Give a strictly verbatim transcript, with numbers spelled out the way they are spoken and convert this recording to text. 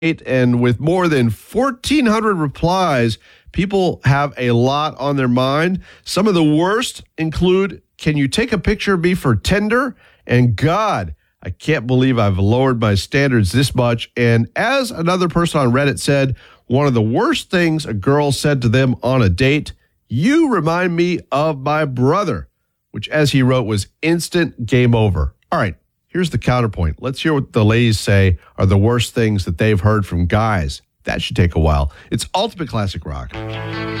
And with more than fourteen hundred replies, people have a lot on their mind. Some of the worst include, can you take a picture of me for Tinder? And God, I can't believe I've lowered my standards this much. And as another person on Reddit said, one of the worst things a girl said to them on a date, you remind me of my brother, which, as he wrote, was instant game over. All right, here's the counterpoint. Let's hear what the ladies say are the worst things that they've heard from guys. That should take a while. It's Ultimate Classic Rock.